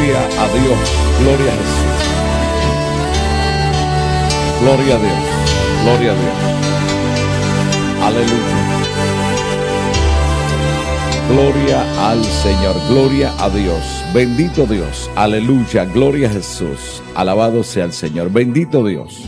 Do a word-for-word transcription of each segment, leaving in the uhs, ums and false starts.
Gloria a Dios, gloria a Jesús. Gloria a Dios, gloria a Dios. Aleluya. Gloria al Señor, gloria a Dios. Bendito Dios, aleluya, gloria a Jesús. Alabado sea el Señor, bendito Dios.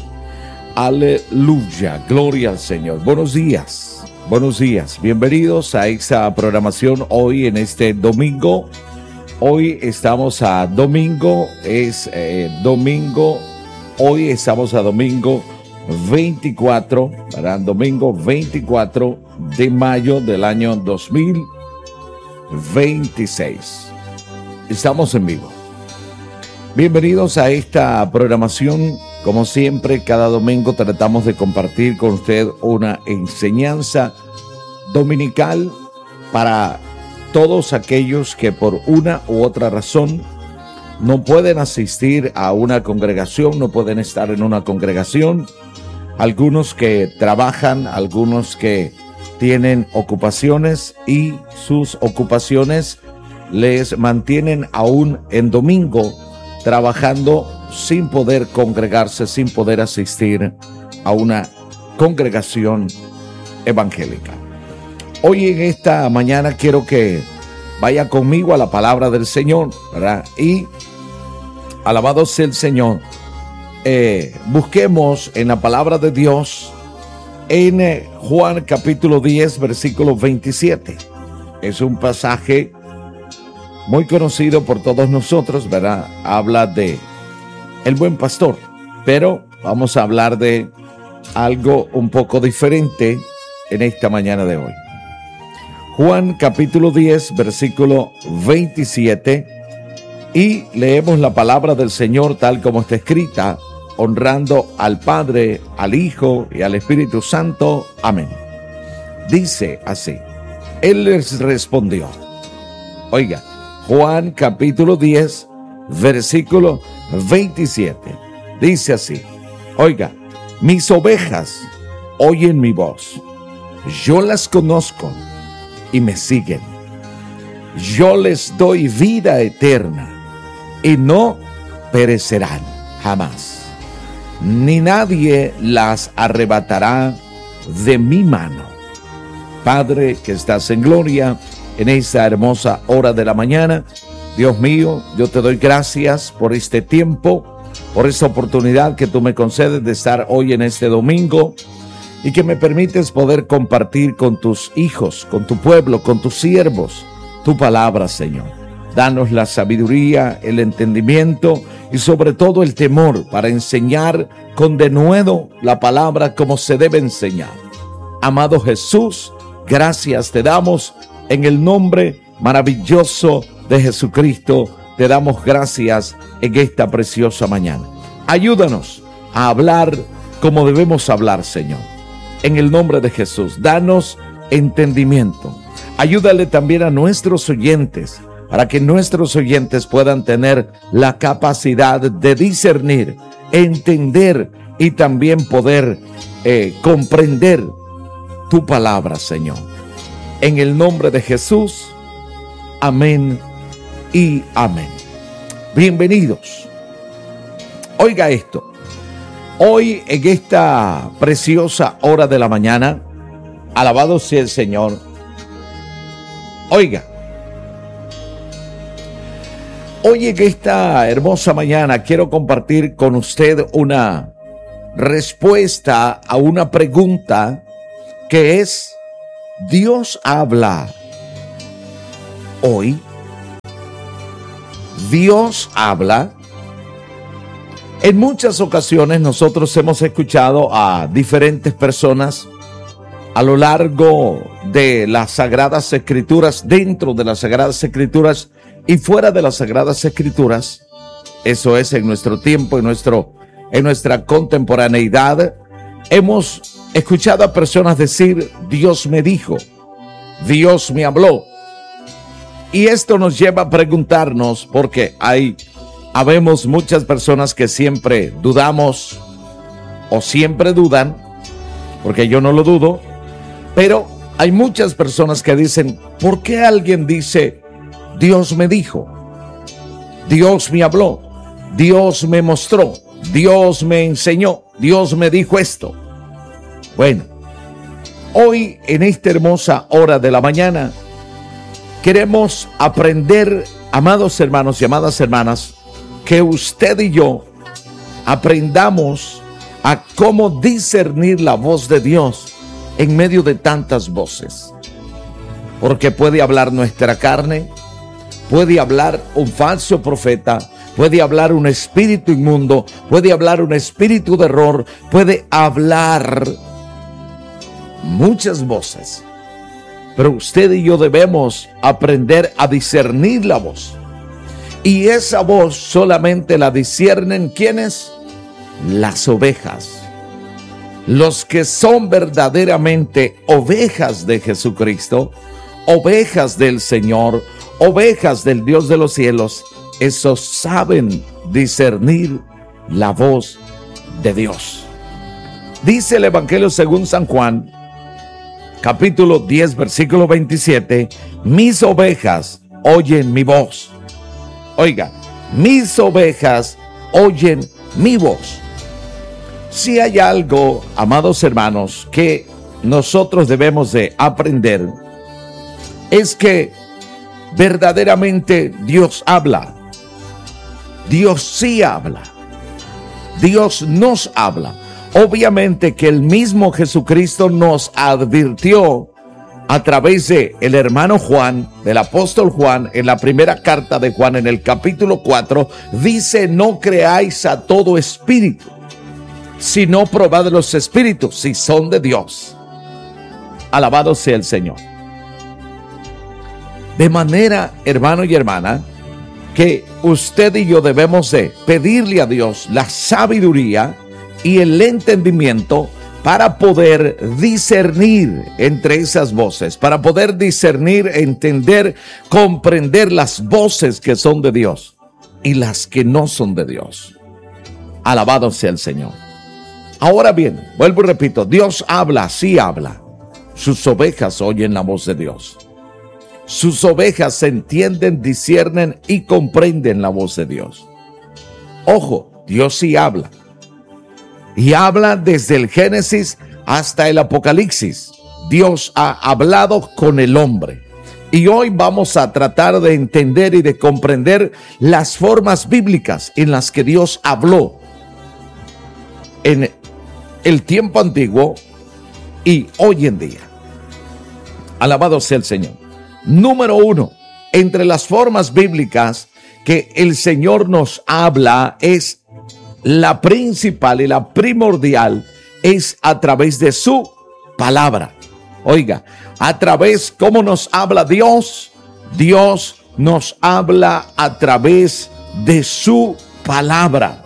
Aleluya, gloria al Señor. Buenos días, buenos días. Bienvenidos a esta programación hoy en este domingo. Hoy estamos a domingo, es eh, domingo, hoy estamos a domingo veinticuatro, ¿verdad? Domingo veinticuatro de mayo del año dos mil veintiséis. Estamos en vivo. Bienvenidos a esta programación. Como siempre, cada domingo tratamos de compartir con usted una enseñanza dominical para todos aquellos que por una u otra razón no pueden asistir a una congregación, no pueden estar en una congregación. Algunos que trabajan, algunos que tienen ocupaciones y sus ocupaciones les mantienen aún en domingo trabajando sin poder congregarse, sin poder asistir a una congregación evangélica. Hoy en esta mañana quiero que vaya conmigo a la palabra del Señor, ¿verdad? Y alabado sea el Señor. Eh, busquemos en la palabra de Dios en eh, Juan capítulo diez, versículo veintisiete. Es un pasaje muy conocido por todos nosotros, ¿verdad? Habla de el buen pastor, pero vamos a hablar de algo un poco diferente en esta mañana de hoy. Juan capítulo diez, versículo veintisiete, y leemos la palabra del Señor tal como está escrita, honrando al Padre, al Hijo y al Espíritu Santo. Amén. Dice así: Él les respondió. Oiga, Juan capítulo diez, versículo veintisiete. Dice así: Oiga, mis ovejas oyen mi voz. Yo las conozco y me siguen. Yo les doy vida eterna y no perecerán jamás, ni nadie las arrebatará de mi mano. Padre que estás en gloria, en esta hermosa hora de la mañana, Dios mío, yo te doy gracias por este tiempo, por esta oportunidad que tú me concedes de estar hoy en este domingo y que me permites poder compartir con tus hijos, con tu pueblo, con tus siervos, tu palabra, Señor. Danos la sabiduría, el entendimiento y sobre todo el temor para enseñar con denuedo la palabra como se debe enseñar. Amado Jesús, gracias te damos en el nombre maravilloso de Jesucristo. Te damos gracias en esta preciosa mañana. Ayúdanos a hablar como debemos hablar, Señor. En el nombre de Jesús, danos entendimiento. Ayúdale también a nuestros oyentes, para que nuestros oyentes puedan tener la capacidad de discernir, entender y también poder eh, comprender tu palabra, Señor. En el nombre de Jesús, amén y amén. Bienvenidos. Oiga esto. Hoy en esta preciosa hora de la mañana, alabado sea el Señor. Oiga, hoy en esta hermosa mañana quiero compartir con usted una respuesta a una pregunta que es: ¿Dios habla hoy? ¿Dios habla? En muchas ocasiones nosotros hemos escuchado a diferentes personas a lo largo de las Sagradas Escrituras, dentro de las Sagradas Escrituras y fuera de las Sagradas Escrituras. Eso es, en nuestro tiempo, en, nuestro, en nuestra contemporaneidad, hemos escuchado a personas decir: Dios me dijo, Dios me habló. Y esto nos lleva a preguntarnos, porque hay Habemos muchas personas que siempre dudamos o siempre dudan, porque yo no lo dudo, pero hay muchas personas que dicen: ¿por qué alguien dice Dios me dijo? Dios me habló, Dios me mostró, Dios me enseñó, Dios me dijo esto. Bueno, hoy en esta hermosa hora de la mañana queremos aprender, amados hermanos y amadas hermanas, que usted y yo aprendamos a cómo discernir la voz de Dios en medio de tantas voces. Porque puede hablar nuestra carne, puede hablar un falso profeta, puede hablar un espíritu inmundo, puede hablar un espíritu de error, puede hablar muchas voces. Pero usted y yo debemos aprender a discernir la voz. Y esa voz solamente la disciernen ¿quiénes? Las ovejas. Los que son verdaderamente ovejas de Jesucristo, ovejas del Señor, ovejas del Dios de los cielos, esos saben discernir la voz de Dios. Dice el Evangelio según San Juan, capítulo diez, versículo veintisiete, mis ovejas oyen mi voz. Oiga, mis ovejas oyen mi voz. Si hay algo, amados hermanos, que nosotros debemos de aprender, es que verdaderamente Dios habla. Dios sí habla. Dios nos habla. Obviamente que el mismo Jesucristo nos advirtió a través de el hermano Juan, del apóstol Juan, en la primera carta de Juan, en el capítulo cuatro, dice: no creáis a todo espíritu, sino probad los espíritus si son de Dios. Alabado sea el Señor. De manera, hermano y hermana, que usted y yo debemos de pedirle a Dios la sabiduría y el entendimiento para poder discernir entre esas voces, para poder discernir, entender, comprender las voces que son de Dios y las que no son de Dios. Alabado sea el Señor. Ahora bien, vuelvo y repito, Dios habla, sí habla. Sus ovejas oyen la voz de Dios. Sus ovejas entienden, disciernen y comprenden la voz de Dios. Ojo, Dios sí habla. Y habla desde el Génesis hasta el Apocalipsis. Dios ha hablado con el hombre. Y hoy vamos a tratar de entender y de comprender las formas bíblicas en las que Dios habló en el tiempo antiguo y hoy en día. Alabado sea el Señor. Número uno, entre las formas bíblicas que el Señor nos habla, es la principal y la primordial, es a través de su palabra. Oiga, a través, ¿cómo nos habla Dios? Dios nos habla a través de su palabra.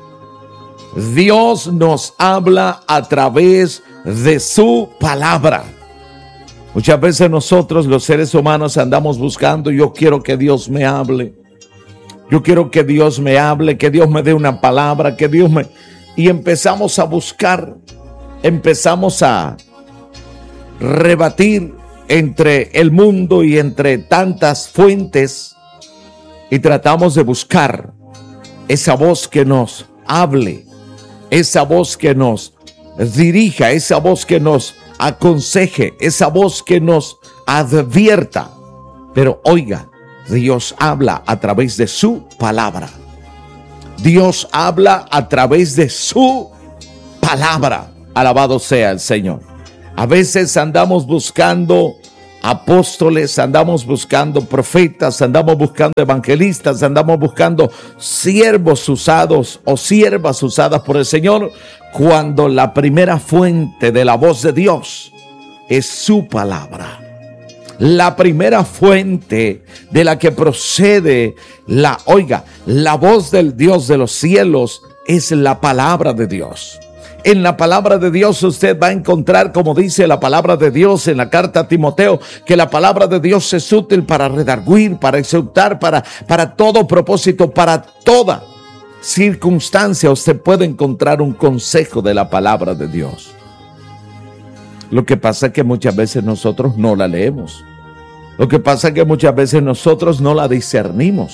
Dios nos habla a través de su palabra. Muchas veces nosotros los seres humanos andamos buscando, yo quiero que Dios me hable. Yo quiero que Dios me hable, que Dios me dé una palabra, que Dios me... Y empezamos a buscar, empezamos a rebatir entre el mundo y entre tantas fuentes y tratamos de buscar esa voz que nos hable, esa voz que nos dirija, esa voz que nos aconseje, esa voz que nos advierta. Pero oiga, Dios habla a través de su palabra. Dios habla a través de su palabra. Alabado sea el Señor. A veces andamos buscando apóstoles, andamos buscando profetas, andamos buscando evangelistas, andamos buscando siervos usados o siervas usadas por el Señor, cuando la primera fuente de la voz de Dios es su palabra. La primera fuente de la que procede la, oiga, la voz del Dios de los cielos es la palabra de Dios. En la palabra de Dios usted va a encontrar, como dice la palabra de Dios en la carta a Timoteo, que la palabra de Dios es útil para redarguir, para exhortar, para, para todo propósito, para toda circunstancia. Usted puede encontrar un consejo de la palabra de Dios. Lo que pasa es que muchas veces nosotros no la leemos. Lo que pasa es que muchas veces nosotros no la discernimos.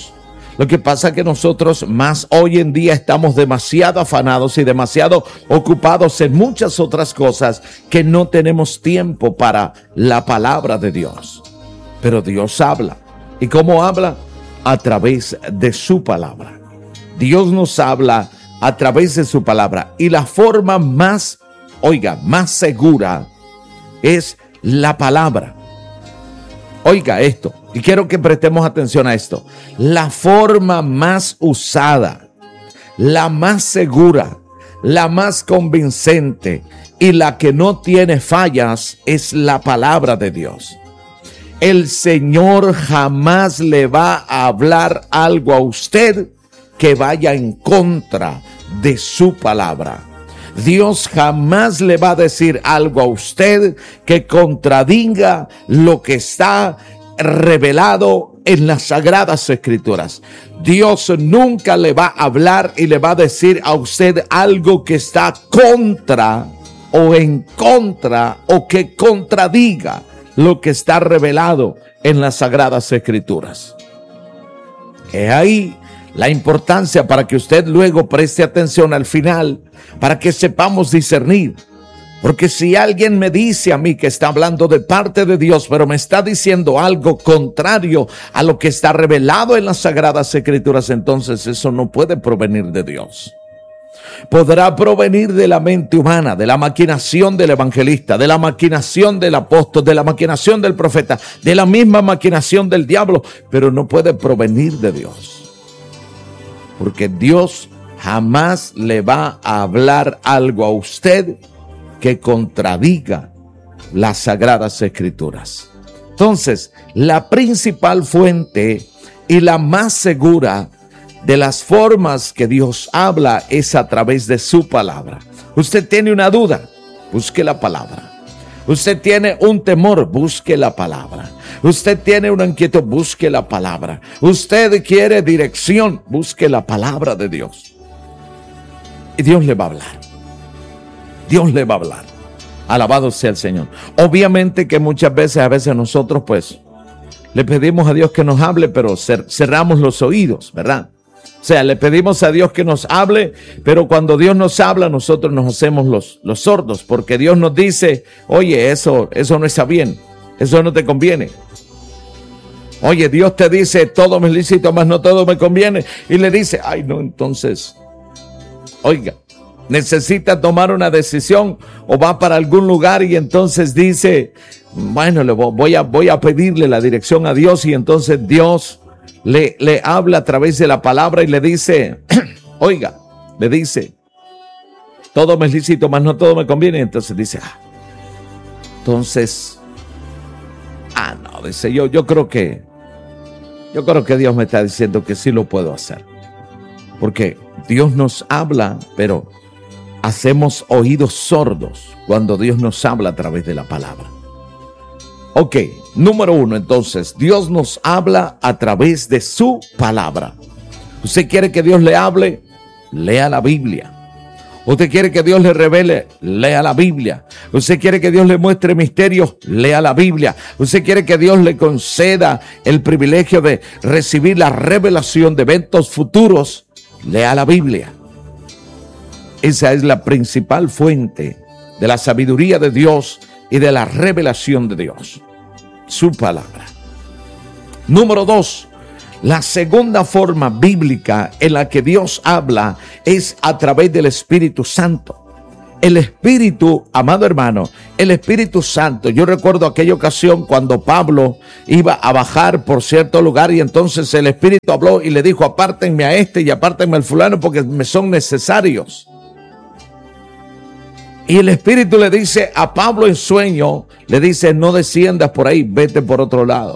Lo que pasa es que nosotros más hoy en día estamos demasiado afanados y demasiado ocupados en muchas otras cosas que no tenemos tiempo para la palabra de Dios. Pero Dios habla. ¿Y cómo habla? A través de su palabra. Dios nos habla a través de su palabra. Y la forma más, oiga, más segura es la palabra. Oiga esto, y quiero que prestemos atención a esto. La forma más usada, la más segura, la más convincente y la que no tiene fallas es la palabra de Dios. El Señor jamás le va a hablar algo a usted que vaya en contra de su palabra. Dios jamás le va a decir algo a usted que contradiga lo que está revelado en las Sagradas Escrituras. Dios nunca le va a hablar y le va a decir a usted algo que está contra o en contra o que contradiga lo que está revelado en las Sagradas Escrituras. Es ahí la importancia para que usted luego preste atención al final, para que sepamos discernir. Porque si alguien me dice a mí que está hablando de parte de Dios, pero me está diciendo algo contrario a lo que está revelado en las Sagradas Escrituras, entonces eso no puede provenir de Dios. Podrá provenir de la mente humana, de la maquinación del evangelista, de la maquinación del apóstol, de la maquinación del profeta, de la misma maquinación del diablo, pero no puede provenir de Dios. Porque Dios jamás le va a hablar algo a usted que contradiga las Sagradas Escrituras. Entonces, la principal fuente y la más segura de las formas que Dios habla es a través de su palabra. Usted tiene una duda, busque la palabra. Usted tiene un temor, busque la palabra. Usted tiene una inquietud, busque la palabra. Usted quiere dirección, busque la palabra de Dios. Y Dios le va a hablar. Dios le va a hablar. Alabado sea el Señor. Obviamente que muchas veces, a veces nosotros pues le pedimos a Dios que nos hable, pero cerramos los oídos, ¿verdad? O sea, le pedimos a Dios que nos hable, pero cuando Dios nos habla, nosotros nos hacemos los, los sordos, porque Dios nos dice, oye, eso, eso no está bien, eso no te conviene. Oye, Dios te dice, todo me es lícito, mas no todo me conviene. Y le dice, ay no, entonces, oiga, necesita tomar una decisión o va para algún lugar y entonces dice, bueno, le voy a, voy a pedirle la dirección a Dios y entonces Dios Le, le habla a través de la palabra y le dice, oiga, le dice, todo me es lícito, mas no todo me conviene. Entonces dice, ah, entonces, ah, no, dice, yo, yo creo que, yo creo que Dios me está diciendo que sí lo puedo hacer. Porque Dios nos habla, pero hacemos oídos sordos cuando Dios nos habla a través de la palabra. Ok, número uno, entonces, Dios nos habla a través de su palabra. ¿Usted quiere que Dios le hable? Lea la Biblia. ¿Usted quiere que Dios le revele? Lea la Biblia. ¿Usted quiere que Dios le muestre misterios? Lea la Biblia. ¿Usted quiere que Dios le conceda el privilegio de recibir la revelación de eventos futuros? Lea la Biblia. Esa es la principal fuente de la sabiduría de Dios y de la revelación de Dios, su palabra. Número dos, la segunda forma bíblica en la que Dios habla es a través del Espíritu Santo. El Espíritu, amado hermano, el Espíritu Santo, yo recuerdo aquella ocasión cuando Pablo iba a bajar por cierto lugar y entonces el Espíritu habló y le dijo, apártenme a este y apártenme al fulano porque me son necesarios. Y el Espíritu le dice a Pablo en sueño, le dice, no desciendas por ahí, vete por otro lado.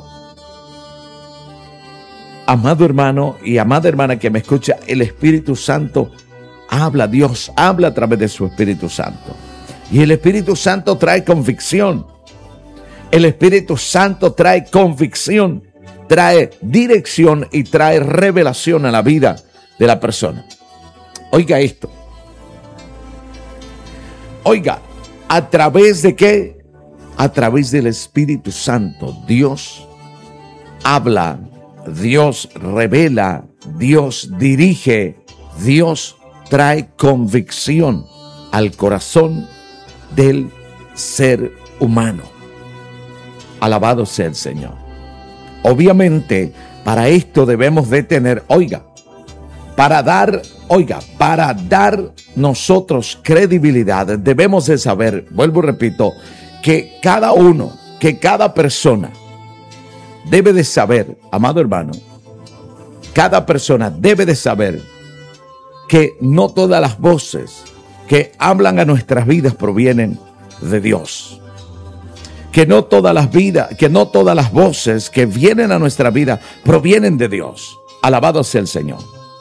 Amado hermano y amada hermana que me escucha, el Espíritu Santo habla, Dios habla a través de su Espíritu Santo. Y el Espíritu Santo trae convicción. El Espíritu Santo trae convicción, trae dirección y trae revelación a la vida de la persona. Oiga esto. Oiga, ¿a través de qué? A través del Espíritu Santo. Dios habla, Dios revela Dios dirige, Dios trae convicción al corazón del ser humano. Alabado sea el Señor. Obviamente, para esto debemos de tener, oiga, para dar, oiga, para dar nosotros credibilidad, debemos de saber, vuelvo y repito, que cada uno, que cada persona debe de saber, amado hermano, cada persona debe de saber que no todas las voces que hablan a nuestras vidas provienen de Dios. Que no todas las vidas, que no todas las voces que vienen a nuestra vida provienen de Dios. Alabado sea el Señor.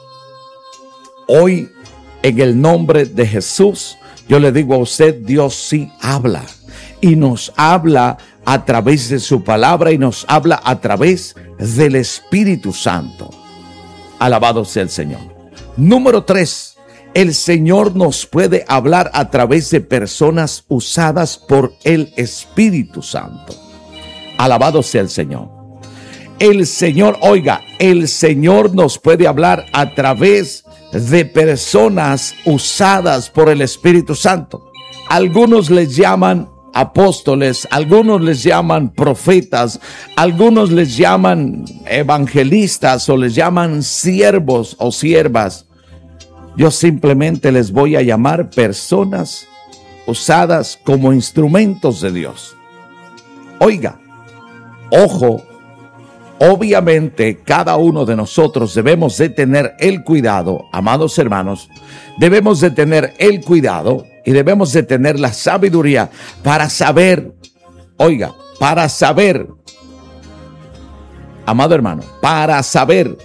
Hoy, en el nombre de Jesús, yo le digo a usted, Dios sí habla. Y nos habla a través de su palabra y nos habla a través del Espíritu Santo. Alabado sea el Señor. Número tres. El Señor nos puede hablar a través de personas usadas por el Espíritu Santo. Alabado sea el Señor. El Señor, oiga, el Señor nos puede hablar a través de personas usadas por el Espíritu Santo. Algunos les llaman apóstoles, algunos les llaman profetas, algunos les llaman evangelistas o les llaman siervos o siervas. Yo simplemente les voy a llamar personas usadas como instrumentos de Dios. Oiga, ojo, obviamente cada uno de nosotros debemos de tener el cuidado, amados hermanos, debemos de tener el cuidado y debemos de tener la sabiduría para saber, oiga, para saber, amado hermano, para saber,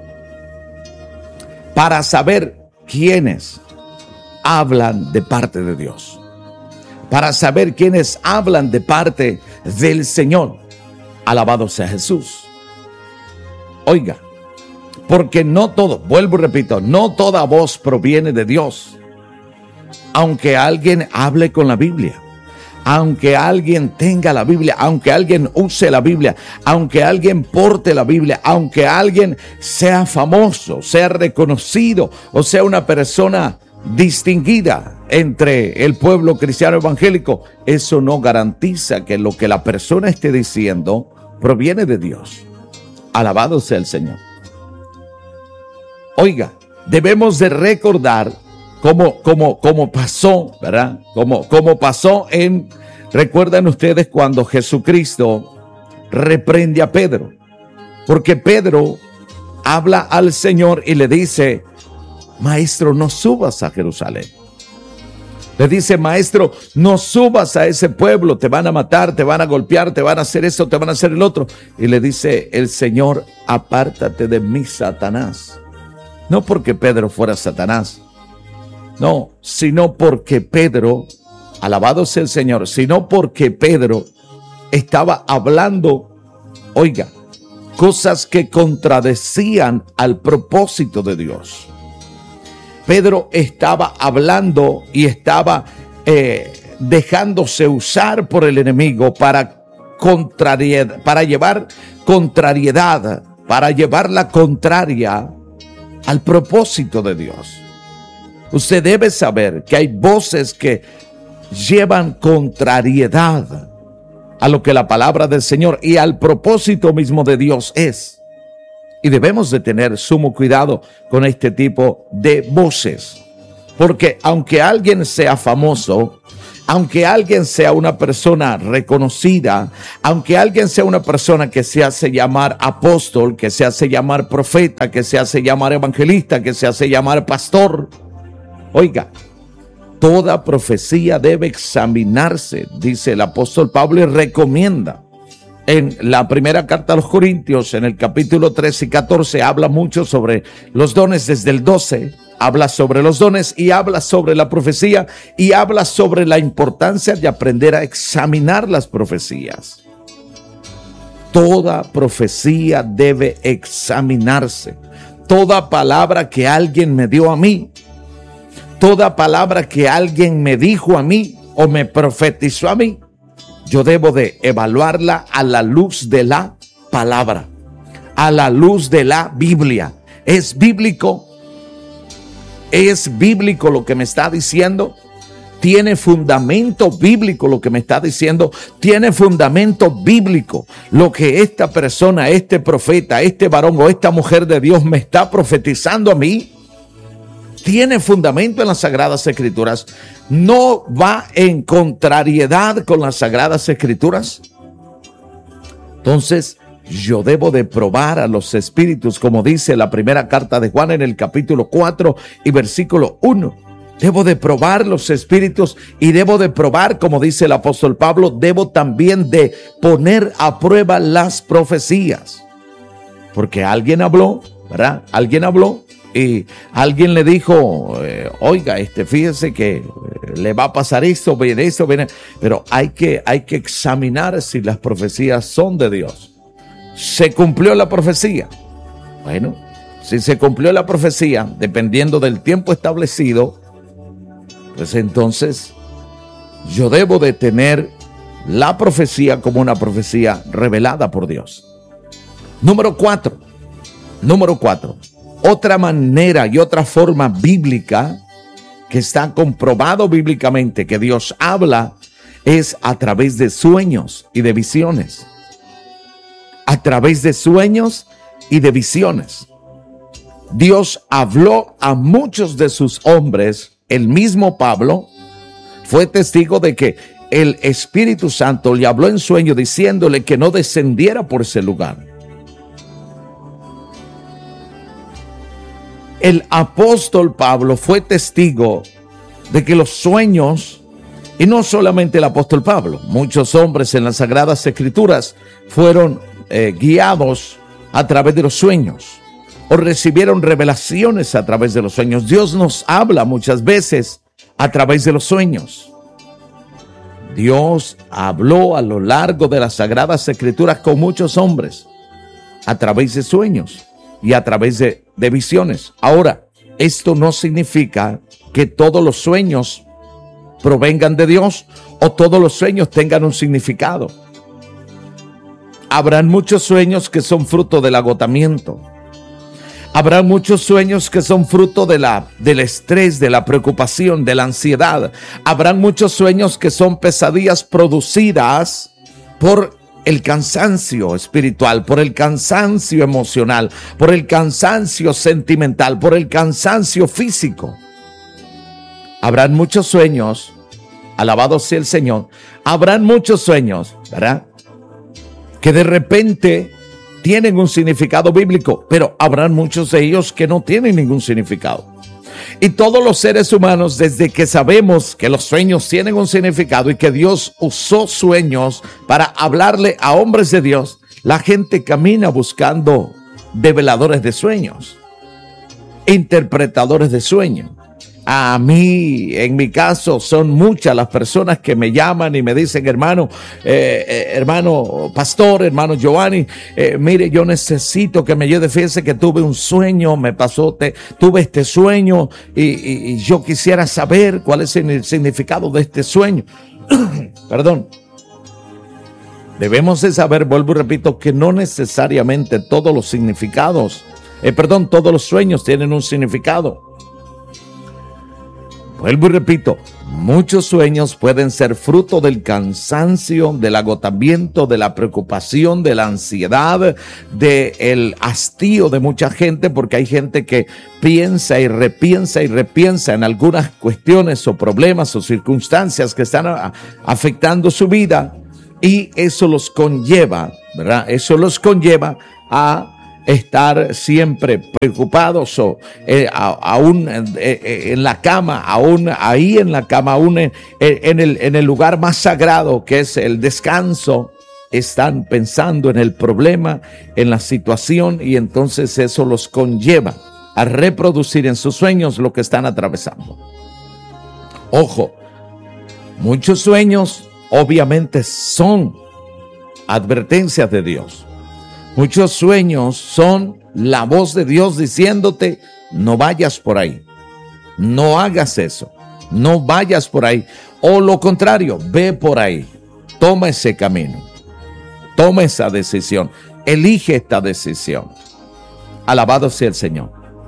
para saber quiénes hablan de parte de Dios, para saber quiénes hablan de parte del Señor. Alabado sea Jesús. Oiga, porque no todo, vuelvo y repito, no toda voz proviene de Dios. Aunque alguien hable con la Biblia, aunque alguien tenga la Biblia, aunque alguien use la Biblia, aunque alguien porte la Biblia, aunque alguien sea famoso, sea reconocido o sea una persona distinguida entre el pueblo cristiano evangélico, eso no garantiza que lo que la persona esté diciendo proviene de Dios. Alabado sea el Señor. Oiga, debemos de recordar cómo, cómo, cómo pasó, ¿verdad? Cómo, cómo pasó en, recuerdan ustedes cuando Jesucristo reprende a Pedro, porque Pedro habla al Señor y le dice, maestro, no subas a Jerusalén. Le dice, maestro, no subas a ese pueblo, te van a matar, te van a golpear, te van a hacer eso, te van a hacer el otro. Y le dice el Señor, apártate de mí, Satanás. No porque Pedro fuera Satanás, no, sino porque Pedro, alabado sea el Señor, sino porque Pedro estaba hablando, oiga, cosas que contradecían al propósito de Dios. Pedro estaba hablando y estaba eh, dejándose usar por el enemigo para, contrariedad, para llevar contrariedad, para llevar la contraria al propósito de Dios. Usted debe saber que hay voces que llevan contrariedad a lo que la palabra del Señor y al propósito mismo de Dios es. Y debemos de tener sumo cuidado con este tipo de voces. Porque aunque alguien sea famoso, aunque alguien sea una persona reconocida, aunque alguien sea una persona que se hace llamar apóstol, que se hace llamar profeta, que se hace llamar evangelista, que se hace llamar pastor, oiga, toda profecía debe examinarse, dice el apóstol Pablo y recomienda. En la primera carta a los Corintios, en el capítulo trece y catorce, habla mucho sobre los dones. Desde el doce, habla sobre los dones y habla sobre la profecía y habla sobre la importancia de aprender a examinar las profecías. Toda profecía debe examinarse. Toda palabra que alguien me dio a mí, toda palabra que alguien me dijo a mí o me profetizó a mí, yo debo de evaluarla a la luz de la palabra, a la luz de la Biblia. ¿Es bíblico? ¿Es bíblico lo que me está diciendo? ¿Tiene fundamento bíblico lo que me está diciendo? ¿Tiene fundamento bíblico lo que esta persona, este profeta, este varón o esta mujer de Dios me está profetizando a mí? ¿Tiene fundamento en las Sagradas Escrituras? ¿No va en contrariedad con las Sagradas Escrituras? Entonces, yo debo de probar a los espíritus, como dice la primera carta de Juan en el capítulo cuatro y versículo uno. Debo de probar los espíritus y debo de probar, como dice el apóstol Pablo, debo también de poner a prueba las profecías. Porque alguien habló, ¿verdad? Alguien habló y alguien le dijo, eh, oiga, este, fíjese que eh, le va a pasar esto, viene esto, viene. Pero hay que, hay que examinar si las profecías son de Dios. ¿Se cumplió la profecía? Bueno, si se cumplió la profecía, dependiendo del tiempo establecido, pues entonces yo debo de tener la profecía como una profecía revelada por Dios. Número cuatro. Número cuatro. Otra manera y otra forma bíblica que está comprobado bíblicamente que Dios habla es a través de sueños y de visiones. A través de sueños y de visiones. Dios habló a muchos de sus hombres. El mismo Pablo fue testigo de que el Espíritu Santo le habló en sueño diciéndole que no descendiera por ese lugar. El apóstol Pablo fue testigo de que los sueños, y no solamente el apóstol Pablo, muchos hombres en las Sagradas Escrituras fueron eh, guiados a través de los sueños o recibieron revelaciones a través de los sueños. Dios nos habla muchas veces a través de los sueños. Dios habló a lo largo de las Sagradas Escrituras con muchos hombres a través de sueños y a través de, de visiones. Ahora, esto no significa que todos los sueños provengan de Dios o todos los sueños tengan un significado. Habrán muchos sueños que son fruto del agotamiento. Habrá muchos sueños que son fruto de la, del estrés, de la preocupación, de la ansiedad. Habrán muchos sueños que son pesadillas producidas por el cansancio espiritual, por el cansancio emocional, por el cansancio sentimental, por el cansancio físico. Habrán muchos sueños, alabado sea el Señor, habrán muchos sueños, ¿verdad?, que de repente tienen un significado bíblico, pero habrán muchos de ellos que no tienen ningún significado. Y todos los seres humanos, desde que sabemos que los sueños tienen un significado y que Dios usó sueños para hablarle a hombres de Dios, la gente camina buscando develadores de sueños, interpretadores de sueños. A mí, en mi caso, son muchas las personas que me llaman y me dicen, hermano, eh, eh, hermano pastor, hermano Giovanni, eh, mire, yo necesito que me ayude. Fíjese que tuve un sueño, me pasó, te, tuve este sueño y, y, y yo quisiera saber cuál es el significado de este sueño. Perdón. Debemos de saber, vuelvo y repito, que no necesariamente todos los significados, eh, perdón, todos los sueños tienen un significado. Vuelvo y repito, muchos sueños pueden ser fruto del cansancio, del agotamiento, de la preocupación, de la ansiedad, del hastío de mucha gente, porque hay gente que piensa y repiensa y repiensa en algunas cuestiones o problemas o circunstancias que están a, afectando su vida, y eso los conlleva, ¿verdad? Eso los conlleva a estar siempre preocupados o eh, a, aún eh, eh, en la cama, aún ahí en la cama, aún en, en, el, en el lugar más sagrado que es el descanso, están pensando en el problema, en la situación, y entonces eso los conlleva a reproducir en sus sueños lo que están atravesando. Ojo, muchos sueños obviamente son advertencias de Dios. Muchos sueños son la voz de Dios diciéndote, no vayas por ahí, no hagas eso, no vayas por ahí. O lo contrario, ve por ahí, toma ese camino, toma esa decisión, elige esta decisión. Alabado sea el Señor.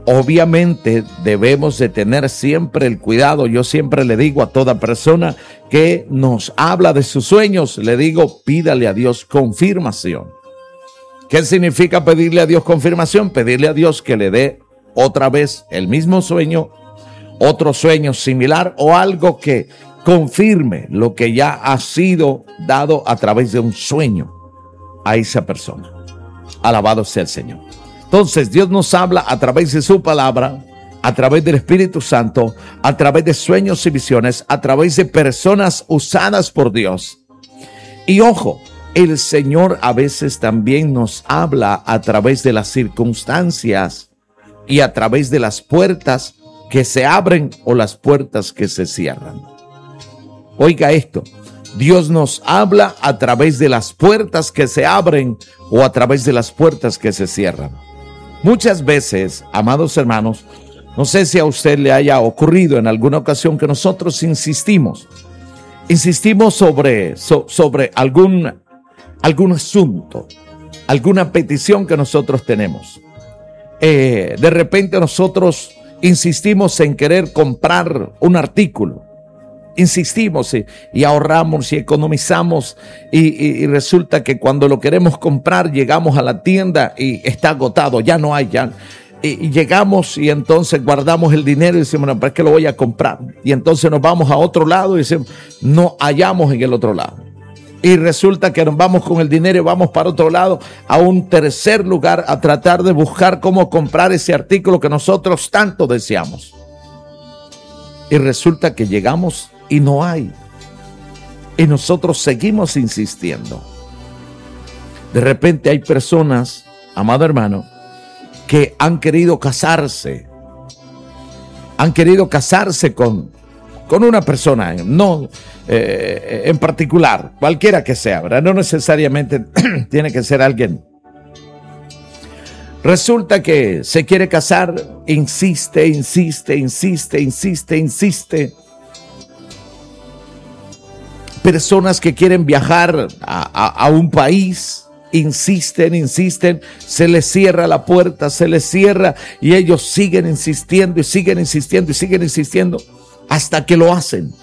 obviamente debemos de tener siempre el cuidado. Yo siempre le digo a toda persona que nos habla de sus sueños, le digo, pídale a Dios confirmación. ¿Qué significa pedirle a Dios confirmación? Pedirle a Dios que le dé otra vez el mismo sueño, otro sueño similar o algo que confirme lo que ya ha sido dado a través de un sueño a esa persona. Alabado sea el Señor. Entonces Dios nos habla a través de su palabra, a través del Espíritu Santo, a través de sueños y visiones, a través de personas usadas por Dios. Y ojo, el Señor a veces también nos habla a través de las circunstancias y a través de las puertas que se abren o las puertas que se cierran. Oiga esto, Dios nos habla a través de las puertas que se abren o a través de las puertas que se cierran. Muchas veces, amados hermanos, no sé si a usted le haya ocurrido en alguna ocasión que nosotros insistimos, insistimos sobre, so, sobre algún, algún asunto, alguna petición que nosotros tenemos. Eh, de repente nosotros insistimos en querer comprar un artículo. Insistimos y, y ahorramos y economizamos y, y, y resulta que cuando lo queremos comprar llegamos a la tienda y está agotado, ya no hay, ya. Y, y llegamos y entonces guardamos el dinero y decimos, no, pero es que lo voy a comprar. Y entonces nos vamos a otro lado y decimos, no hallamos en el otro lado. Y resulta que nos vamos con el dinero y vamos para otro lado, a un tercer lugar, a tratar de buscar cómo comprar ese artículo que nosotros tanto deseamos. Y resulta que llegamos y no hay. Y nosotros seguimos insistiendo. De repente hay personas, amado hermano, que han querido casarse. Han querido casarse con, con una persona, no eh, en particular, cualquiera que sea, ¿verdad? No necesariamente tiene que ser alguien. Resulta que se quiere casar, insiste, insiste, insiste, insiste, insiste. Personas que quieren viajar a, a, a un país, insisten, insisten, se les cierra la puerta, se les cierra y ellos siguen insistiendo y siguen insistiendo y siguen insistiendo hasta que lo hacen.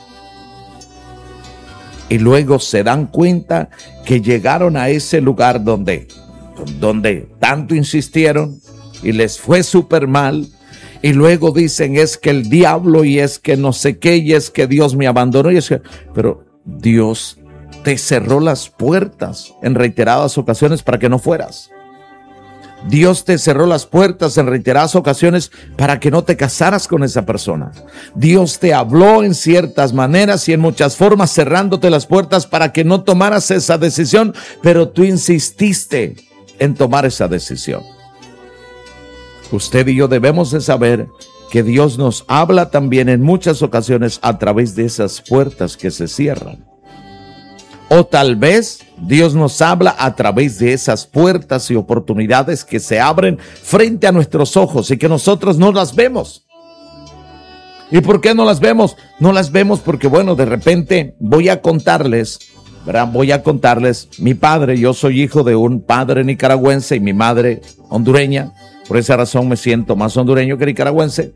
Y luego se dan cuenta que llegaron a ese lugar donde, donde tanto insistieron y les fue súper mal. Y luego dicen, es que el diablo y es que no sé qué y es que Dios me abandonó. Y es que, pero Dios te cerró las puertas en reiteradas ocasiones para que no fueras. Dios te cerró las puertas en reiteradas ocasiones para que no te casaras con esa persona. Dios te habló en ciertas maneras y en muchas formas cerrándote las puertas para que no tomaras esa decisión, pero tú insististe en tomar esa decisión. Usted y yo debemos de saber que Dios nos habla también en muchas ocasiones a través de esas puertas que se cierran. O tal vez Dios nos habla a través de esas puertas y oportunidades que se abren frente a nuestros ojos y que nosotros no las vemos. ¿Y por qué no las vemos? No las vemos porque, bueno, de repente voy a contarles, ¿verdad? Voy a contarles, mi padre, yo soy hijo de un padre nicaragüense y mi madre hondureña. Por esa razón me siento más hondureño que nicaragüense.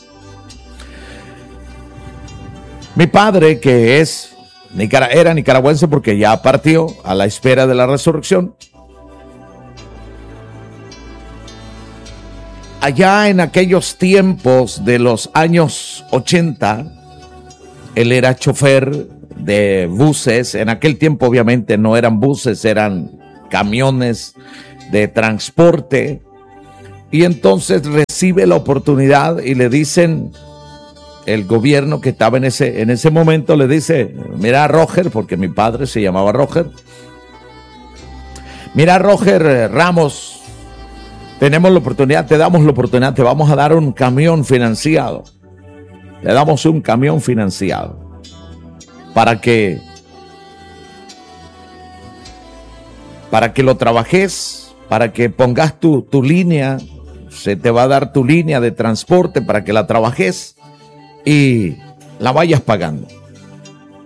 Mi padre, que es era nicaragüense porque ya partió a la espera de la resurrección. Allá en aquellos tiempos de los años ochenta, él era chofer de buses. En aquel tiempo obviamente no eran buses, eran camiones de transporte. Y entonces recibe la oportunidad y le dicen, el gobierno que estaba en ese, en ese momento le dice, mira Roger, porque mi padre se llamaba Roger. Mira Roger Ramos, tenemos la oportunidad, te damos la oportunidad, te vamos a dar un camión financiado. Le damos un camión financiado para que, para que lo trabajes, para que pongas tu, tu línea, se te va a dar tu línea de transporte para que la trabajes y la vayas pagando.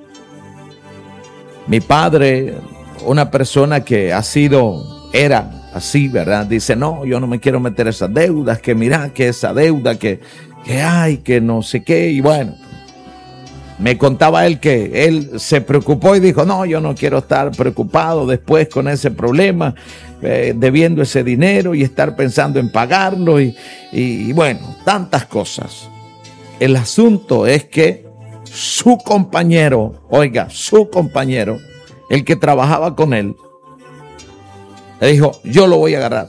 Mi padre, una persona que ha sido, era así, ¿verdad? Dice, no, yo no me quiero meter esas deudas, que mira, que esa deuda, que, que hay, que no sé qué. Y bueno, me contaba él que él se preocupó y dijo, no, yo no quiero estar preocupado después con ese problema, eh, debiendo ese dinero y estar pensando en pagarlo y, y, y bueno, tantas cosas. El asunto es que su compañero, oiga, su compañero, el que trabajaba con él, le dijo, yo lo voy a agarrar.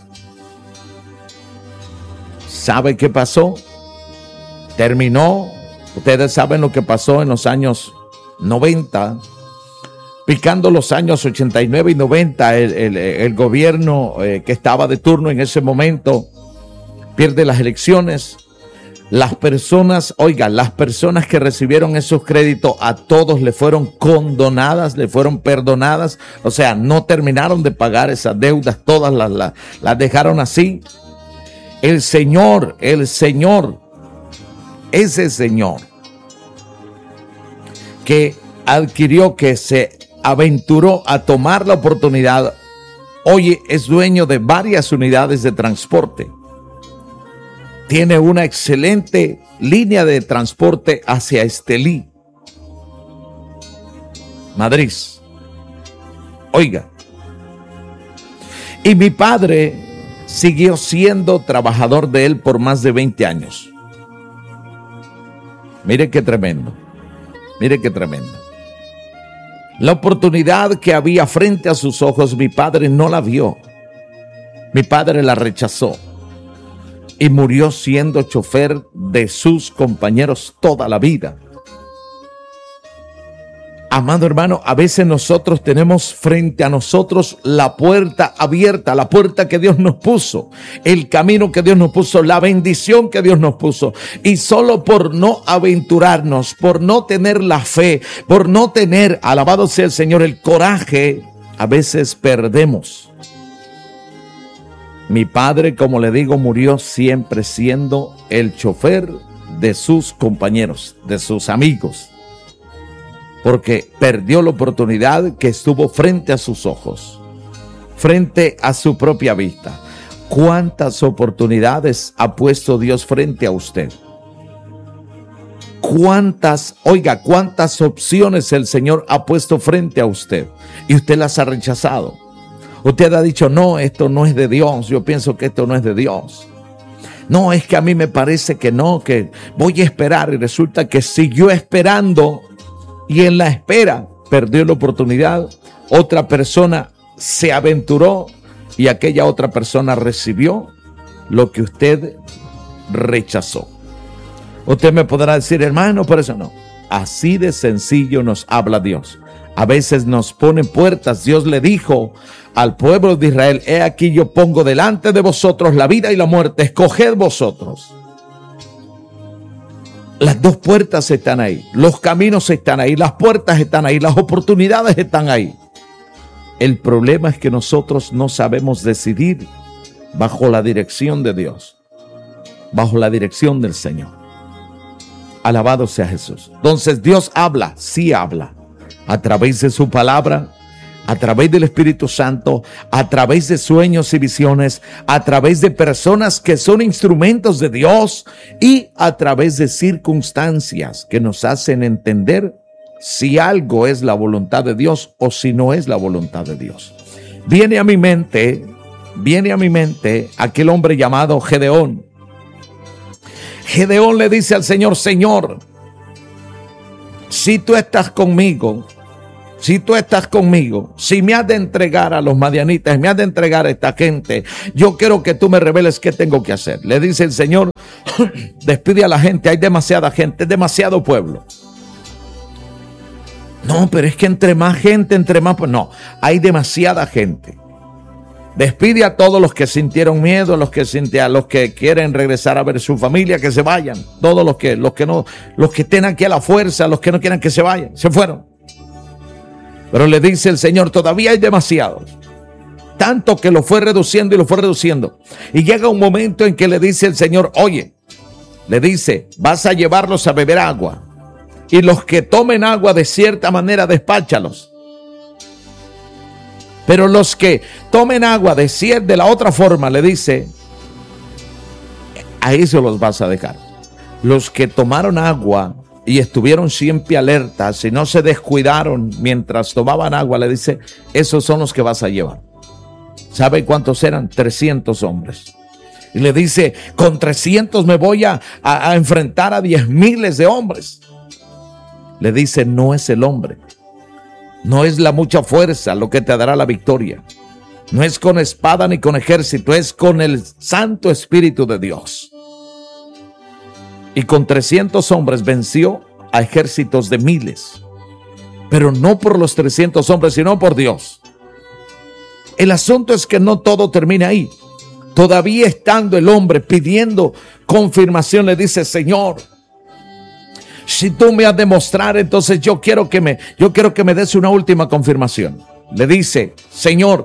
¿Sabe qué pasó? Terminó. Ustedes saben lo que pasó en los años noventa. Picando los años ochenta y nueve y noventa, el, el, el gobierno eh, que estaba de turno en ese momento pierde las elecciones. Las personas, oiga, las personas que recibieron esos créditos, a todos le fueron condonadas, le fueron perdonadas. O sea, no terminaron de pagar esas deudas, todas las, las, las dejaron así. El Señor, el Señor, ese Señor que adquirió, que se aventuró a tomar la oportunidad, hoy es dueño de varias unidades de transporte. Tiene una excelente línea de transporte hacia Estelí, Madrid. Oiga, y mi padre siguió siendo trabajador de él por más de veinte años. Mire qué tremendo, mire qué tremendo. La oportunidad que había frente a sus ojos, mi padre no la vio. Mi padre la rechazó. Y murió siendo chofer de sus compañeros toda la vida. Amado hermano, a veces nosotros tenemos frente a nosotros la puerta abierta, la puerta que Dios nos puso, el camino que Dios nos puso, la bendición que Dios nos puso. Y solo por no aventurarnos, por no tener la fe, por no tener, alabado sea el Señor, el coraje, a veces perdemos. Mi padre, como le digo, murió siempre siendo el chofer de sus compañeros, de sus amigos, porque perdió la oportunidad que estuvo frente a sus ojos, frente a su propia vista. ¿Cuántas oportunidades ha puesto Dios frente a usted? ¿Cuántas, oiga, cuántas opciones el Señor ha puesto frente a usted y usted las ha rechazado? Usted ha dicho, no, esto no es de Dios, yo pienso que esto no es de Dios. No, es que a mí me parece que no, que voy a esperar, y resulta que siguió esperando y en la espera perdió la oportunidad. Otra persona se aventuró y aquella otra persona recibió lo que usted rechazó. Usted me podrá decir, hermano, por eso no. Así de sencillo nos habla Dios. A veces nos pone puertas. Dios le dijo al pueblo de Israel, he aquí yo pongo delante de vosotros la vida y la muerte, escoged vosotros. Las dos puertas están ahí, los caminos están ahí, las puertas están ahí, las oportunidades están ahí. El problema es que nosotros no sabemos decidir bajo la dirección de Dios, bajo la dirección del Señor. Alabado sea Jesús. Entonces Dios habla, sí habla, a través de su palabra, a través del Espíritu Santo, a través de sueños y visiones, a través de personas que son instrumentos de Dios y a través de circunstancias que nos hacen entender si algo es la voluntad de Dios o si no es la voluntad de Dios. Viene a mi mente, viene a mi mente aquel hombre llamado Gedeón. Gedeón le dice al Señor, Señor, si tú estás conmigo, si tú estás conmigo, si me has de entregar a los madianitas, me has de entregar a esta gente, yo quiero que tú me reveles qué tengo que hacer. Le dice el Señor, despide a la gente, hay demasiada gente, demasiado pueblo. No, pero es que entre más gente, entre más, pues no, hay demasiada gente. Despide a todos los que sintieron miedo, los que sintieron, a los que quieren regresar a ver su familia, que se vayan. Todos los que, los que no, los que estén aquí a la fuerza, los que no quieran que se vayan, se fueron. Pero le dice el Señor, todavía hay demasiados. Tanto que lo fue reduciendo y lo fue reduciendo. Y llega un momento en que le dice el Señor, oye, le dice, vas a llevarlos a beber agua. Y los que tomen agua de cierta manera, despáchalos. Pero los que tomen agua de, de la otra forma, le dice, a eso los vas a dejar. Los que tomaron agua y estuvieron siempre alertas y no se descuidaron mientras tomaban agua, le dice, esos son los que vas a llevar. ¿Sabe cuántos eran? trescientos hombres. Y le dice, con trescientos me voy a, a, a enfrentar a diez miles de hombres. Le dice, no es el hombre, no es la mucha fuerza lo que te dará la victoria. No es con espada ni con ejército, es con el Santo Espíritu de Dios. Y con trescientos hombres venció a ejércitos de miles. Pero no por los trescientos hombres, sino por Dios. El asunto es que no todo termina ahí. Todavía estando el hombre pidiendo confirmación, le dice, Señor, si tú me has de mostrar, entonces yo quiero que me, yo quiero que me des una última confirmación. Le dice, Señor,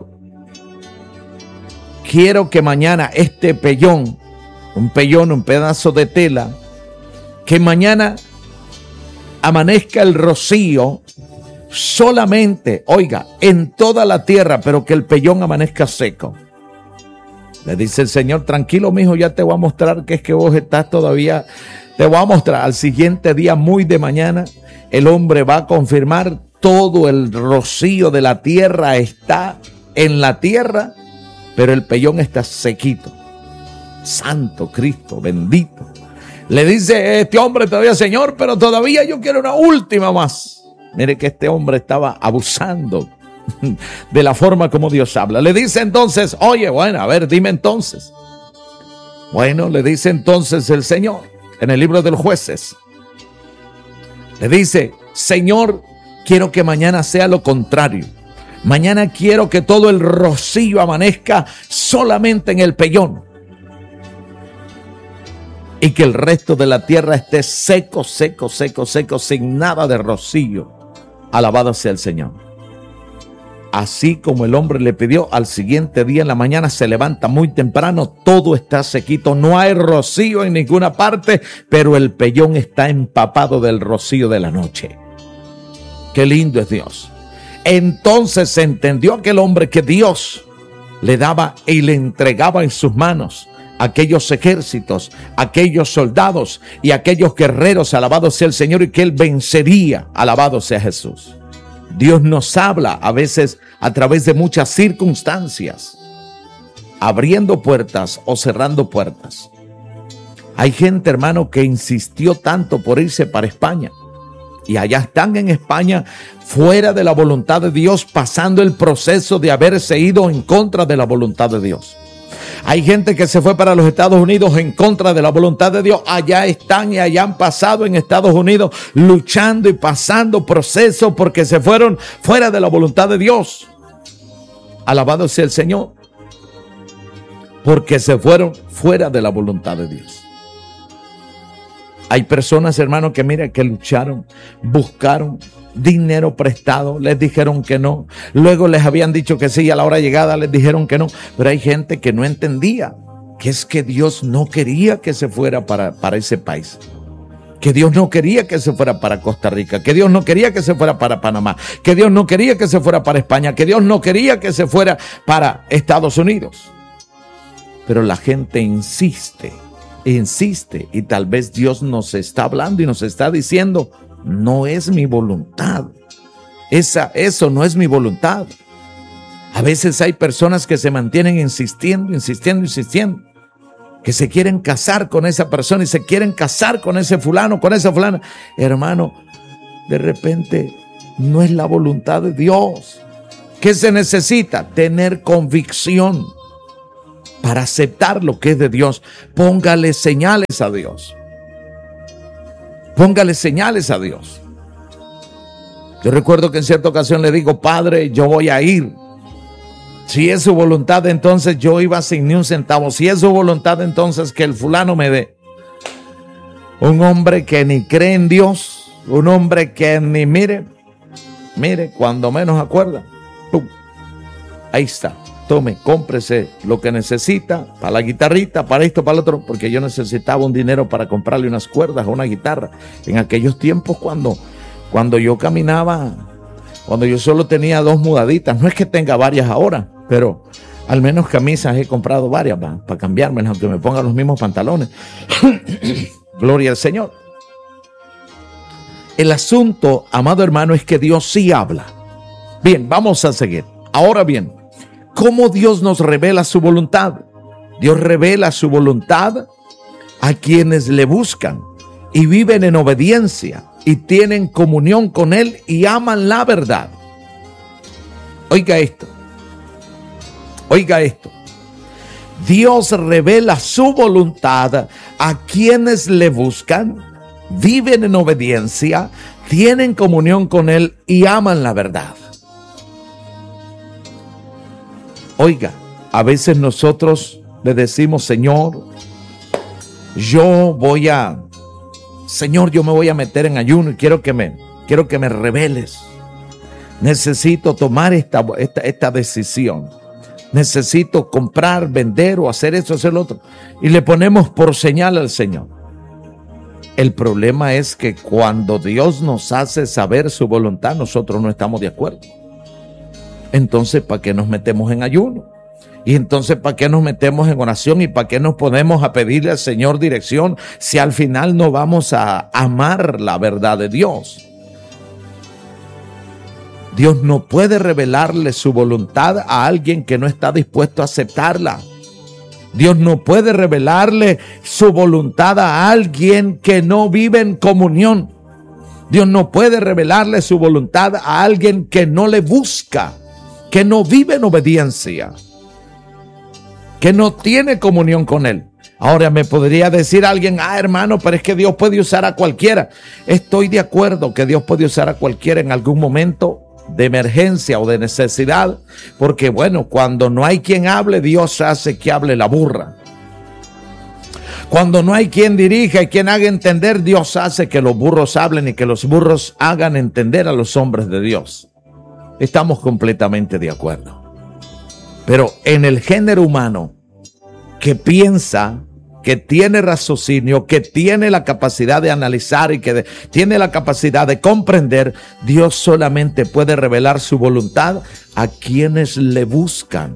quiero que mañana este pellón, un pellón, un pedazo de tela, que mañana amanezca el rocío solamente, oiga, en toda la tierra, pero que el pellón amanezca seco. Le dice el Señor, tranquilo, mijo, ya te voy a mostrar que es que vos estás todavía, te voy a mostrar. Al siguiente día, muy de mañana, el hombre va a confirmar, todo el rocío de la tierra está en la tierra, pero el pellón está sequito. Santo Cristo, bendito. Le dice este hombre todavía, Señor, pero todavía yo quiero una última más. Mire que este hombre estaba abusando de la forma como Dios habla. Le dice entonces, oye, bueno, a ver, dime entonces. Bueno, le dice entonces el Señor en el libro de los Jueces. Le dice, Señor, quiero que mañana sea lo contrario. Mañana quiero que todo el rocío amanezca solamente en el pellón. Y que el resto de la tierra esté seco, seco, seco, seco, sin nada de rocío. Alabado sea el Señor. Así como el hombre le pidió, al siguiente día en la mañana se levanta muy temprano, todo está sequito, no hay rocío en ninguna parte, pero el pellón está empapado del rocío de la noche. Qué lindo es Dios. Entonces se entendió aquel hombre que Dios le daba y le entregaba en sus manos aquellos ejércitos, aquellos soldados y aquellos guerreros, alabado sea el Señor, y que él vencería, alabado sea Jesús. Dios nos habla a veces a través de muchas circunstancias, abriendo puertas o cerrando puertas. Hay gente, hermano, que insistió tanto por irse para España, y allá están en España fuera de la voluntad de Dios, pasando el proceso de haberse ido en contra de la voluntad de Dios. Hay gente que se fue para los Estados Unidos en contra de la voluntad de Dios. Allá están y allá han pasado en Estados Unidos luchando y pasando procesos porque se fueron fuera de la voluntad de Dios. Alabado sea el Señor. Porque se fueron fuera de la voluntad de Dios. Hay personas, hermanos, que mira, que lucharon, buscaron dinero prestado, les dijeron que no, luego les habían dicho que sí y a la hora llegada les dijeron que no, pero hay gente que no entendía que es que Dios no quería que se fuera para, para ese país, que Dios no quería que se fuera para Costa Rica, que Dios no quería que se fuera para Panamá, que Dios no quería que se fuera para España, que Dios no quería que se fuera para Estados Unidos. Pero la gente insiste, insiste, y tal vez Dios nos está hablando y nos está diciendo, no es mi voluntad. Esa, eso no es mi voluntad. A veces hay personas que se mantienen insistiendo, insistiendo, insistiendo, que se quieren casar con esa persona y se quieren casar con ese fulano, con esa fulana. Hermano, de repente no es la voluntad de Dios. ¿Qué se necesita? Tener convicción para aceptar lo que es de Dios. Póngale señales a Dios. Póngale señales a Dios. Yo recuerdo que en cierta ocasión le digo, Padre, yo voy a ir. Si es su voluntad, entonces yo iba sin ni un centavo. Si es su voluntad, entonces que el fulano me dé. Un hombre que ni cree en Dios, un hombre que ni mire, mire, cuando menos acuerda, ¡pum! Ahí está. Tome, cómprese lo que necesita para la guitarrita, para esto, para lo otro, porque yo necesitaba un dinero para comprarle unas cuerdas a una guitarra. En aquellos tiempos cuando, cuando yo caminaba cuando yo solo tenía dos mudaditas. No es que tenga varias ahora, pero al menos camisas he comprado varias para pa cambiármelas, aunque me pongan los mismos pantalones. Gloria al Señor. El asunto, amado hermano, es que Dios sí habla. Bien, vamos a seguir. Ahora bien, ¿cómo Dios nos revela su voluntad? Dios revela su voluntad a quienes le buscan y viven en obediencia y tienen comunión con Él y aman la verdad. Oiga esto. Oiga esto. Dios revela su voluntad a quienes le buscan, viven en obediencia, tienen comunión con Él y aman la verdad. Oiga, a veces nosotros le decimos, Señor, yo voy a, Señor, yo me voy a meter en ayuno y quiero que me, quiero que me reveles. Necesito tomar esta, esta, esta decisión. Necesito comprar, vender o hacer esto, hacer lo otro. Y le ponemos por señal al Señor. El problema es que cuando Dios nos hace saber su voluntad, nosotros no estamos de acuerdo. Entonces, ¿para qué nos metemos en ayuno? Y entonces, ¿para qué nos metemos en oración? ¿Y para qué nos ponemos a pedirle al Señor dirección si al final no vamos a amar la verdad de Dios? Dios no puede revelarle su voluntad a alguien que no está dispuesto a aceptarla. Dios no puede revelarle su voluntad a alguien que no vive en comunión. Dios no puede revelarle su voluntad a alguien que no le busca, que no vive en obediencia, que no tiene comunión con Él. Ahora me podría decir alguien, ah hermano, pero es que Dios puede usar a cualquiera. Estoy de acuerdo que Dios puede usar a cualquiera en algún momento de emergencia o de necesidad, porque bueno, cuando no hay quien hable, Dios hace que hable la burra. Cuando no hay quien dirija y quien haga entender, Dios hace que los burros hablen y que los burros hagan entender a los hombres de Dios. Estamos completamente de acuerdo. Pero en el género humano que piensa, que tiene raciocinio, que tiene la capacidad de analizar y que de, tiene la capacidad de comprender, Dios solamente puede revelar su voluntad a quienes le buscan.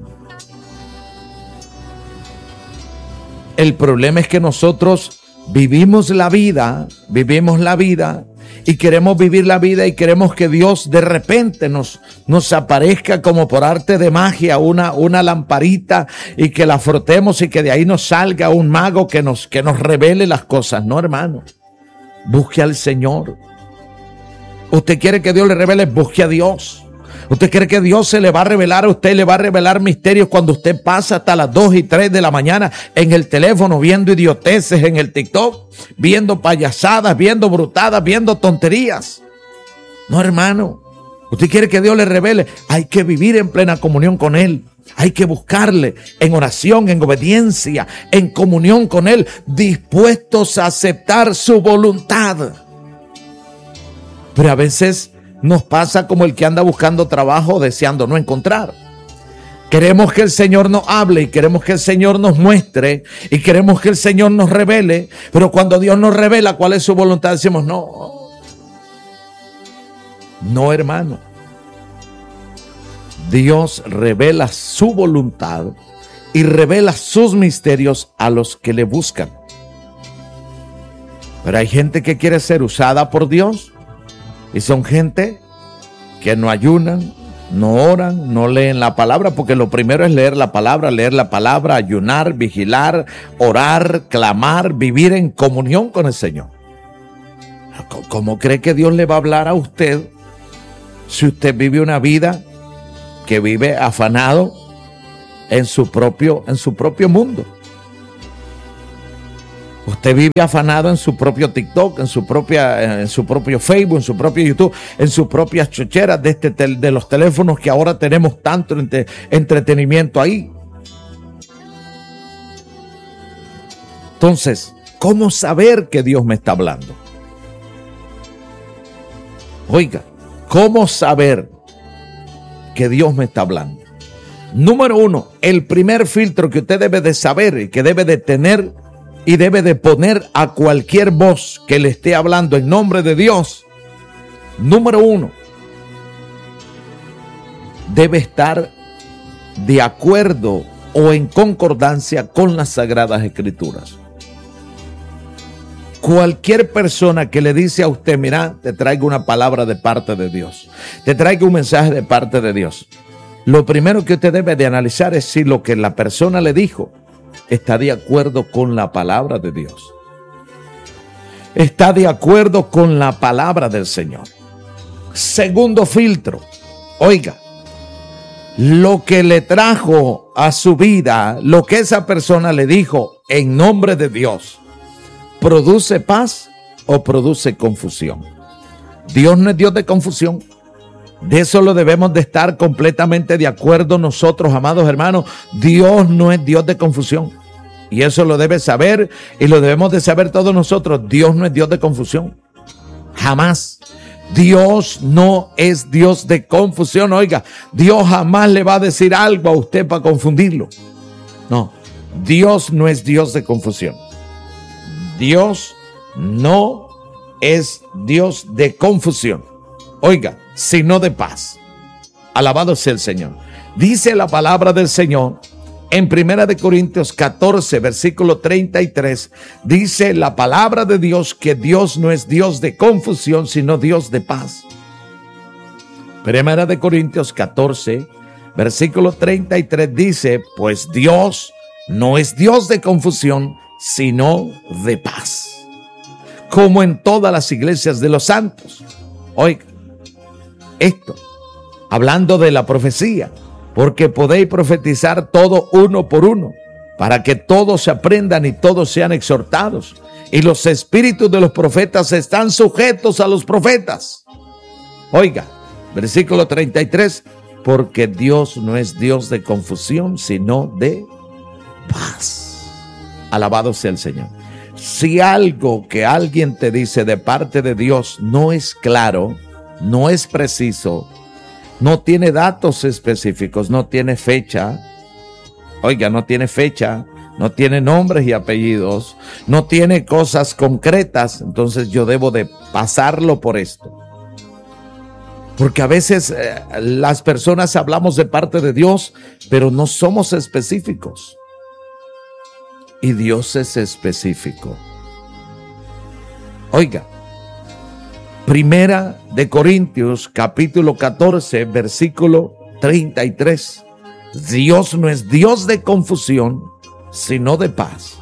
El problema es que nosotros vivimos la vida, vivimos la vida y queremos vivir la vida y queremos que Dios de repente nos, nos aparezca como por arte de magia una, una lamparita y que la frotemos y que de ahí nos salga un mago que nos, que nos revele las cosas. No, hermano, busque al Señor. Usted quiere que Dios le revele, busque a Dios. ¿Usted cree que Dios se le va a revelar a usted, le va a revelar misterios cuando usted pasa hasta las dos y tres de la mañana en el teléfono viendo idioteces en el TikTok, viendo payasadas, viendo brutadas, viendo tonterías? No, hermano. ¿Usted quiere que Dios le revele? Hay que vivir en plena comunión con Él. Hay que buscarle en oración, en obediencia, en comunión con Él, dispuestos a aceptar su voluntad. Pero a veces nos pasa como el que anda buscando trabajo deseando no encontrar. Queremos que el Señor nos hable y queremos que el Señor nos muestre y queremos que el Señor nos revele, pero cuando Dios nos revela cuál es su voluntad, decimos no. No, hermano. Dios revela su voluntad y revela sus misterios a los que le buscan. Pero hay gente que quiere ser usada por Dios. Y son gente que no ayunan, no oran, no leen la palabra, porque lo primero es leer la palabra, leer la palabra, ayunar, vigilar, orar, clamar, vivir en comunión con el Señor. ¿Cómo cree que Dios le va a hablar a usted si usted vive una vida que vive afanado en su propio, en su propio mundo? Usted vive afanado en su propio TikTok, en su propia, en su propio Facebook, en su propio YouTube, en sus propias chocheras de, este, de los teléfonos que ahora tenemos tanto entre, entretenimiento ahí. Entonces, ¿cómo saber que Dios me está hablando? Oiga, ¿cómo saber que Dios me está hablando? Número uno, el primer filtro que usted debe de saber y que debe de tener y debe de poner a cualquier voz que le esté hablando en nombre de Dios. Número uno, debe estar de acuerdo o en concordancia con las Sagradas Escrituras. Cualquier persona que le dice a usted, mira, te traigo una palabra de parte de Dios, te traigo un mensaje de parte de Dios, lo primero que usted debe de analizar es si lo que la persona le dijo está de acuerdo con la palabra de Dios. Está de acuerdo con la palabra del Señor. Segundo filtro, oiga, lo que le trajo a su vida, lo que esa persona le dijo en nombre de Dios, ¿produce paz o produce confusión? Dios no es Dios de confusión. De eso lo debemos de estar completamente de acuerdo nosotros, amados hermanos. Dios no es Dios de confusión. Y eso lo debe saber y lo debemos de saber todos nosotros. Dios no es Dios de confusión. Jamás. Dios no es Dios de confusión. Oiga, Dios jamás le va a decir algo a usted para confundirlo. No, Dios no es Dios de confusión. Dios no es Dios de confusión. Oiga, sino de paz. Alabado sea el Señor. Dice la palabra del Señor en Primera de Corintios catorce, versículo treinta y tres, dice la palabra de Dios que Dios no es Dios de confusión, sino Dios de paz. Primera de Corintios catorce, versículo treinta y tres dice, pues Dios no es Dios de confusión, sino de paz. Como en todas las iglesias de los santos. Oiga, esto, hablando de la profecía, porque podéis profetizar todo uno por uno, para que todos aprendan y todos sean exhortados. Y los espíritus de los profetas están sujetos a los profetas. Oiga, versículo treinta y tres, porque Dios no es Dios de confusión, sino de paz. Alabado sea el Señor. Si algo que alguien te dice de parte de Dios no es claro, no es preciso, no tiene datos específicos, no tiene fecha, oiga, no tiene fecha, no tiene nombres y apellidos, no tiene cosas concretas, entonces yo debo de pasarlo por esto. Porque a veces eh, las personas hablamos de parte de Dios, pero no somos específicos. Y Dios es específico. Oiga, Primera de Corintios, capítulo catorce, versículo treinta y tres. Dios no es Dios de confusión, sino de paz.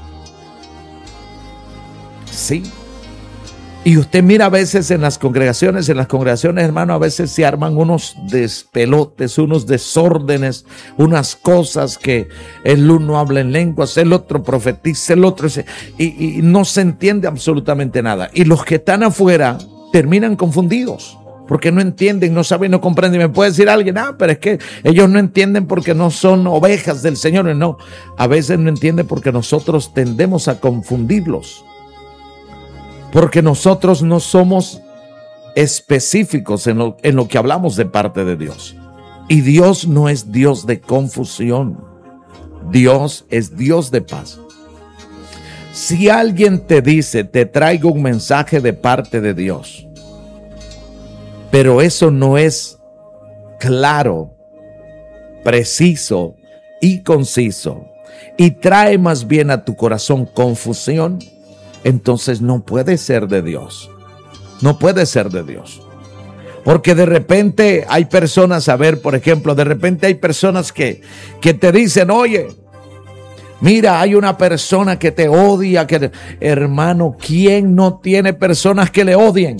Sí. Y usted mira a veces en las congregaciones, en las congregaciones, hermano, a veces se arman unos despelotes, unos desórdenes, unas cosas que el uno habla en lenguas, el otro profetiza, el otro, y, y no se entiende absolutamente nada. Y los que están afuera terminan confundidos, porque no entienden, no saben, no comprenden. Me puede decir alguien, ah, pero es que ellos no entienden porque no son ovejas del Señor. No, a veces no entienden porque nosotros tendemos a confundirlos. Porque nosotros no somos específicos en lo, en lo que hablamos de parte de Dios. Y Dios no es Dios de confusión. Dios es Dios de paz. Si alguien te dice, te traigo un mensaje de parte de Dios, pero eso no es claro, preciso y conciso, y trae más bien a tu corazón confusión, entonces no puede ser de Dios. No puede ser de Dios. Porque de repente hay personas, a ver, por ejemplo, de repente hay personas que, que te dicen, oye, mira, hay una persona que te odia, que, hermano, ¿quién no tiene personas que le odien?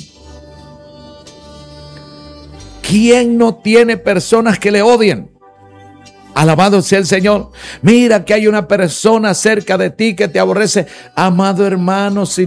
¿Quién no tiene personas que le odien? Alabado sea el Señor. Mira que hay una persona cerca de ti que te aborrece. Amado hermano, si